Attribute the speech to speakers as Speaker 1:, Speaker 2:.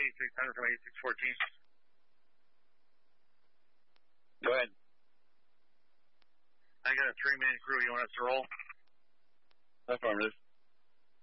Speaker 1: 8600 from 8614.
Speaker 2: Go ahead.
Speaker 1: I got a 3-man crew. You want us to roll?
Speaker 2: Affirmative.